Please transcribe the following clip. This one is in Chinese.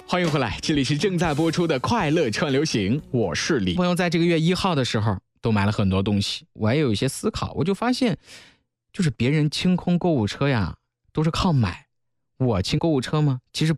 欢迎回来，这里是正在播出的快乐串流行，我是李朋友。在这个月1号的时候都买了很多东西，我也有一些思考，我就发现就是别人清空购物车呀都是靠买，我清购物车吗？其实